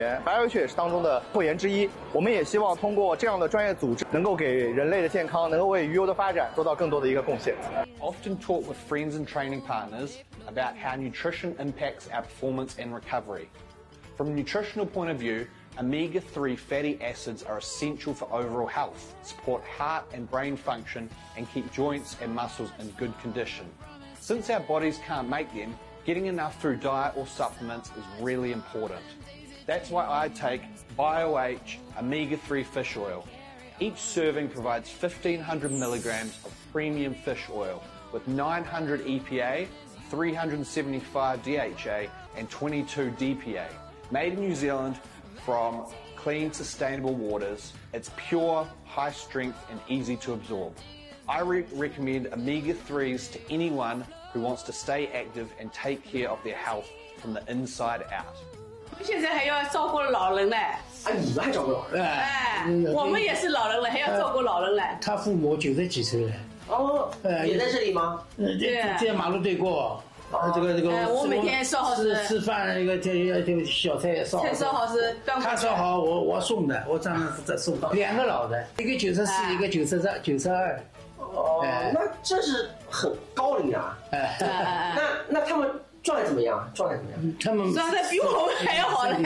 BioH 也是当中的会员之一，我们也希望通过这样的专业组织，能够给人类的健康，能够为鱼油的发展做到更多的一个贡献。 Often talk with friends and training partners about how nutrition impacts our performance and recovery. From a nutritional point of view, omega-3 fatty acids are essential for overall health, support heart and brain function, and keep joints and muscles in good condition. Since our bodies can't make them, getting enough through diet or supplements is really important. That's why I take BioH omega-3 fish oil. Each serving provides 1,500 milligrams of premium fish oil with 900 EPA, 375 DHA, and 22 DPA. Made in New Zealand from clean, sustainable waters. It's pure, high strength, and easy to absorb. I recommend omega-3s to anyone who wants to stay active and take care of their health from the inside out. 现在还要照顾老人嘞。 啊，你们还照顾老人？ 哎，我们也是老人了，还要照顾老人嘞。 他父母90几岁了。 哦，也在这里吗？ 这马路对过。这个我每天烧好吃饭那个这小菜烧好。 菜烧好是他烧好，我送的，我专门在送2个老的，一个94，一个92。 哦，那这是很高龄啊。那他们状态怎么样？ 他们状态比我们还要好嘞。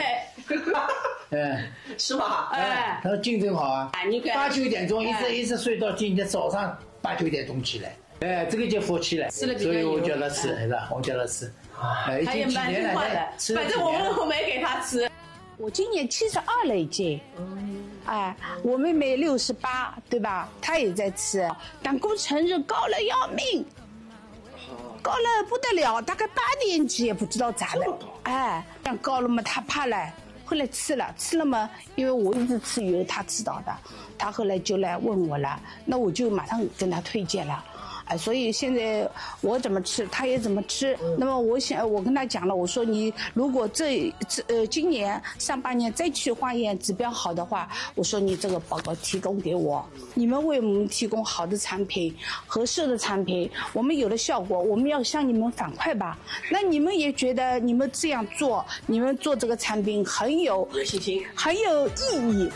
是吧？ 他说竞争好啊。8、9点钟一直睡到今天早上8、9点钟起来。这个就福气了，所以我叫他吃，是吧？我叫他吃。 他也蛮听话的，反正我们都没给他吃。 我今年72了已经。我妹妹68，对吧？她也在吃，胆固醇是高了要命，高了不得了，大概8年级也不知道咋了。这样高了嘛，她怕了，后来吃了嘛，因为我一直吃油，她知道的，她后来就来问我了，那我就马上跟她推荐了。所以现在我怎么吃，他也怎么吃。那么我跟他讲了，我说你如果今年上半年再去化验指标好的话，我说你这个报告提供给我，你们为我们提供好的产品、合适的产品，我们有了效果，我们要向你们反馈吧。那你们也觉得你们这样做，你们做这个产品很有信心，很有意义。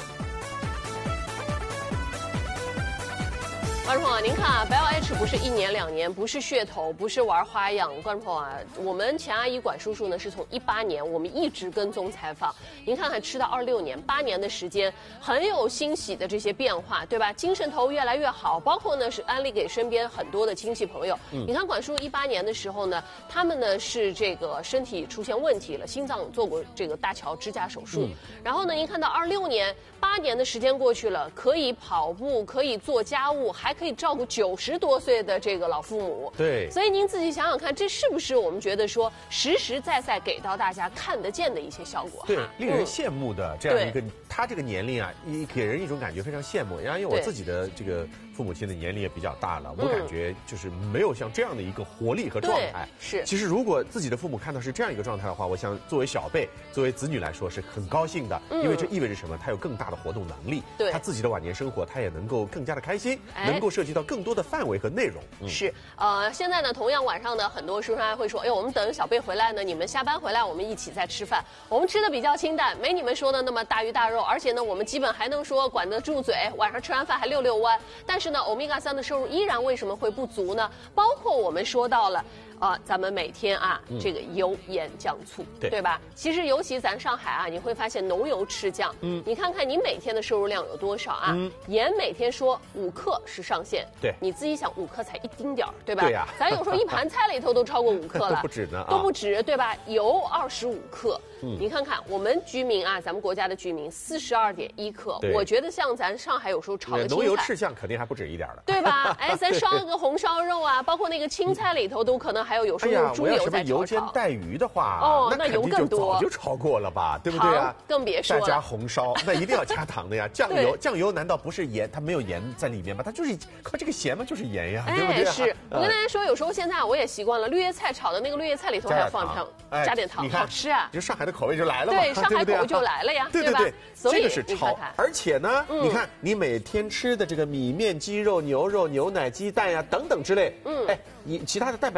观众朋友，您看啊 ，BioH 不是1年2年，不是噱头，不是玩花样。观众朋友啊，我们钱阿姨管叔叔呢是从18年，我们一直跟踪采访。您看看，吃到26年，8年的时间，很有欣喜的这些变化，对吧？精神头越来越好，包括呢是安利给身边很多的亲戚朋友。你看管叔18年的时候呢，他们呢是这个身体出现问题了，心脏做过这个搭桥支架手术。然后呢，您看到26年，8年的时间过去了，可以跑步，可以做家务，还可以照顾90多岁的这个老父母。 对， 所以您自己想想看，这是不是我们觉得说实实在在给到大家看得见的一些效果？ 对，令人羡慕的这样一个，他这个年龄啊，给人一种感觉非常羡慕。因为我自己的这个父母亲的年龄也比较大了，我感觉就是没有像这样的一个活力和状态。 是， 其实如果自己的父母看到是这样一个状态的话，我想作为小辈，作为子女来说是很高兴的，因为这意味着什么？他有更大的活动能力，他自己的晚年生活他也能够更加的开心，能够涉及到更多的范围和内容。 是，现在呢，同样晚上呢，很多叔叔阿姨会说，哎，我们等小辈回来呢，你们下班回来，我们一起再吃饭。我们吃的比较清淡，没你们说的那么大鱼大肉，而且呢，我们基本还能说管得住嘴，晚上吃完饭还遛弯。但是呢，欧米伽3的摄入依然为什么会不足呢？包括我们说到了。咱们每天啊，这个油盐酱醋，对吧？其实尤其咱上海啊，你会发现浓油赤酱。你看看你每天的摄入量有多少啊？盐每天说5克是上限， 对， 你自己想5克才一丁点儿，对吧？ 对呀， 咱有时候一盘菜里头都超过5克了， 都不止呢， 都不止，对吧？油25克，你看看我们居民啊，咱们国家的居民42.1克，我觉得像咱上海有时候炒个青菜， 浓油赤酱肯定还不止一点了， 对吧？哎，咱烧个红烧肉啊，包括那个青菜里头都可能还有时候用猪油在炒。 油煎带鱼的话， 那油更多， 早就超过了吧，对不对啊？ 更别说了。 再加红烧，那一定要加糖的呀。酱油难道不是盐？它没有盐在里面吗？它就是靠这个咸嘛，就是盐呀，对不对？ 是我跟大家说，有时候现在我也习惯了，绿叶菜炒的那个绿叶菜里头还要放上加点糖，好吃啊！ 就上海的口味就来了嘛， 对，上海口味就来了呀， 对吧？所以这个是超，而且呢，你看你每天吃的这个米面、鸡肉、牛肉、牛奶、鸡蛋呀等等之类，你其他的蛋白质可能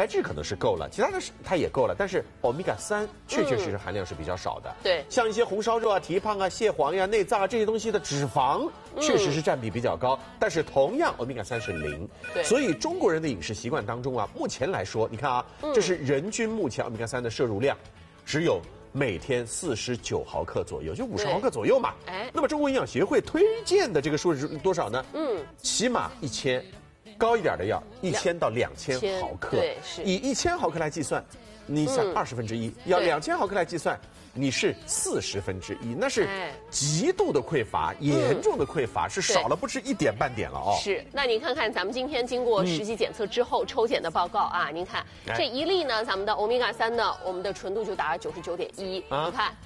是够了，其他的它也够了，但是欧米伽3确确实实含量是比较少的。 对， 像一些红烧肉啊、蹄膀啊、蟹黄呀、内脏啊这些东西的脂肪，确实是占比比较高，但是同样欧米伽3是0。对，所以中国人的饮食习惯当中啊，目前来说，你看啊，这是人均目前欧米伽3的摄入量，只有每天49毫克左右，就50毫克左右嘛。哎，那么中国营养协会推荐的这个数是多少呢？起码1000。高一点的要1000到2000毫克， 对，是以1000毫克来计算，你想1/20，要2000毫克来计算，你是1/40，那是极度的匮乏，严重的匮乏，是少了不止1点半点了哦。 是，那您看看咱们今天经过实际检测之后抽检的报告啊，您看这1粒呢，咱们的欧米伽3呢，我们的纯度就达到99.1，你看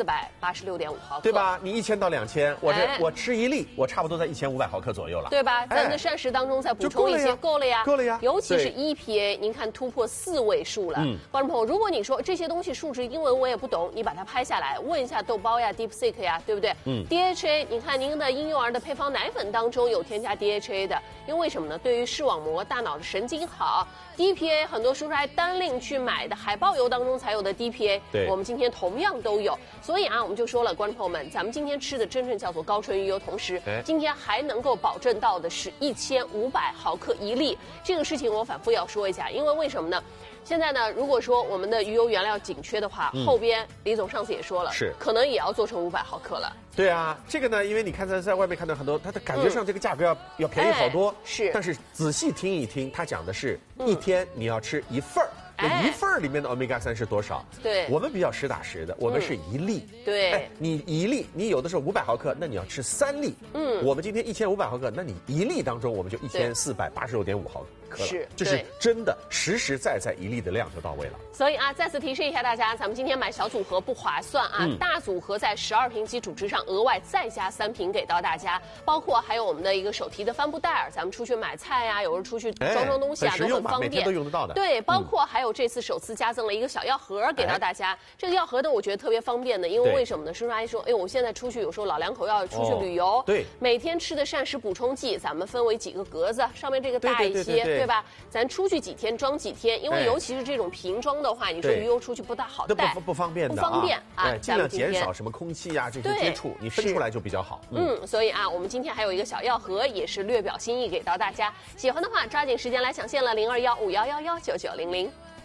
1486.5毫克， 对吧？你1000到2000，我吃1粒，我差不多在1500毫克左右了， 对吧？咱们的膳食当中再补充一些，够了呀， 够了呀。 尤其是 EPA， 您看突破4位数了。观众朋友，如果你说这些东西数值英文我也不懂，你把它拍下来，问一下豆包呀、DeepSeek 呀，对不对？DHA， 你看您的婴幼儿的配方奶粉当中有添加 DHA 的，因为什么呢？对于视网膜、大脑的神经好。DPA 很多叔叔还单另去买的海豹油当中才有的 DPA， 我们今天同样都有。所以啊，我们就说了，观众朋友们，咱们今天吃的真正叫做高纯鱼油，同时今天还能够保证到的是1500毫克1粒。这个事情我反复要说一下，因为为什么呢？现在呢，如果说我们的鱼油原料紧缺的话，后边李总上次也说了，是可能也要做成500毫克了。 对啊，这个呢，因为你看在外面看到很多，它的感觉上这个价格要便宜好多， 是。 但是仔细听一听，他讲的是一天你要吃1份儿。一份儿里面的欧米伽3是多少？ 对， 我们比较实打实的，我们是1粒。 对， 你1粒，你有的时候500毫克，那你要吃3粒。我们今天1500毫克，那你1粒当中我们就1486.5毫克了。是，就是真的实实在在1粒的量就到位了。 所以啊，再次提示一下大家，咱们今天买小组合不划算啊，大组合在12瓶基础之上额外再加3瓶给到大家，包括还有我们的一个手提的帆布袋儿，咱们出去买菜呀，有时候出去装东西啊，都很方便， 每天都用得到的。 对，包括还有这次首次加赠了一个小药盒给到大家。这个药盒呢，我觉得特别方便的，因为为什么呢？叔叔阿姨说，哎，我现在出去有时候老两口要出去旅游， 对， 每天吃的膳食补充剂，咱们分为几个格子，上面这个大一些，对吧？咱出去几天装几天，因为尤其是这种瓶装的话，你说鱼油出去不大好带， 不方便的， 不方便啊。 尽量减少什么空气呀这些接触，你分出来就比较好。 所以啊，我们今天还有一个小药盒，也是略表心意给到大家。喜欢的话，抓紧时间来抢现了，0215111990。